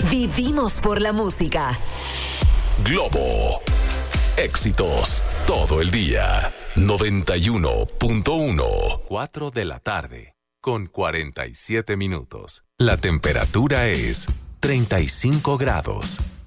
Vivimos por la música. Globo. Éxitos todo el día. 91.1. 4 de la tarde, con 47 minutos. La temperatura es 35 grados.